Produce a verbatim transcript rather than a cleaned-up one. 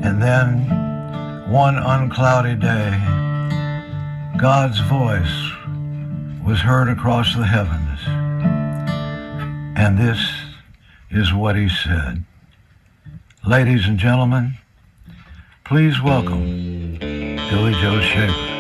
And then, one uncloudy day, God's voice was heard across the heavens. And this is what he said. Ladies and gentlemen, please welcome Billy Joe Shaver.